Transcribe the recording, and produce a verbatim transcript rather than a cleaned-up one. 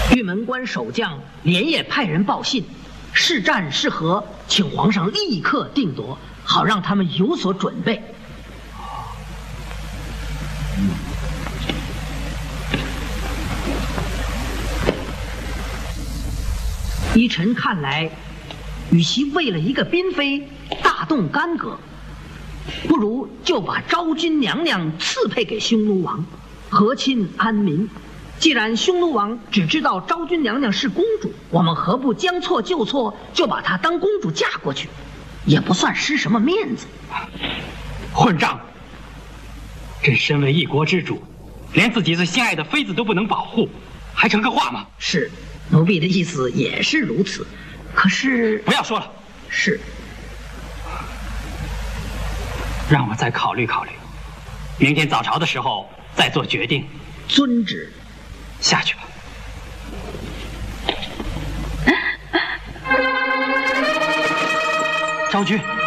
玉门关守将连夜派人报信，是战是和，请皇上立刻定夺，好让他们有所准备。依臣看来，与其为了一个嫔妃大动干戈，不如就把昭君娘娘赐配给匈奴王，和亲安民。既然匈奴王只知道昭君娘娘是公主，我们何不将错就错，就把她当公主嫁过去，也不算失什么面子。 混账！朕身为一国之主，连自己最心爱的妃子都不能保护，还成个话吗？ 是，奴婢的意思也是如此。可是不要说了。 是。 让我再考虑考虑，明天早朝的时候再做决定。 遵旨。 下去吧。昭君。